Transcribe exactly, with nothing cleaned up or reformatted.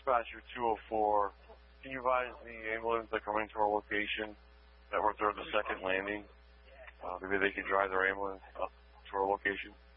Dispatcher two oh four, can you advise the ambulance that coming to our location that we're through the second landing? Uh, maybe they can drive their ambulance up to our location.